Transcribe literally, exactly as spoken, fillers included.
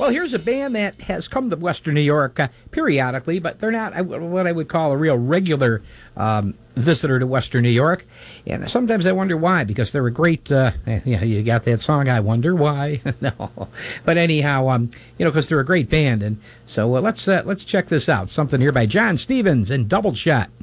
Well, here's a band that has come to Western New York uh, periodically, but they're not uh, what I would call a real regular um, visitor to Western New York. And sometimes I wonder why, because they're a great, uh, yeah, you got that song, I Wonder Why. No. But anyhow, um, you know, because they're a great band. And so uh, let's uh, let's check this out. Something here by John Stevens and Double Shot.